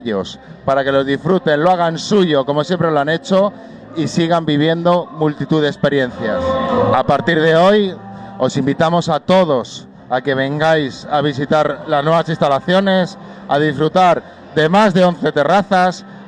ellos, para que los disfruten, lo hagan suyo como siempre lo han hecho y sigan viviendo multitud de experiencias. A partir de hoy os invitamos a todos a que vengáis a visitar las nuevas instalaciones, a disfrutar de más de 11 terrazas,